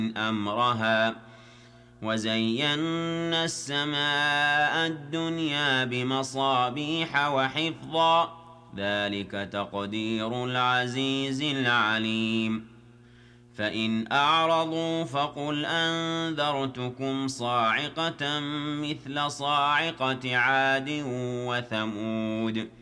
أمرها وزينا السماء الدنيا بمصابيح وحفظا ذلك تقدير العزيز العليم فإن أعرضوا فقل أنذرتكم صاعقة مثل صاعقة عاد وثمود